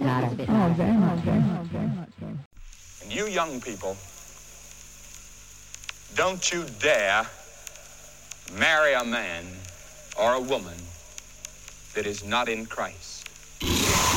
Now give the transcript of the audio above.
Oh, very much. And you young people, don't you dare marry a man or a woman that is not in Christ.